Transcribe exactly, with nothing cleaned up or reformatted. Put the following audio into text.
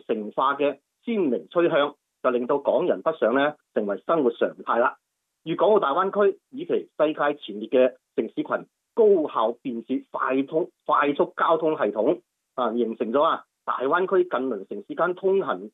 城化嘅鮮明趨向，就令到港人北上咧成為生活常態啦。粵港澳大灣區以其世界前列嘅城市群、高效便捷、快通快速交通系統啊，形成咗啊大灣區近鄰城市間通行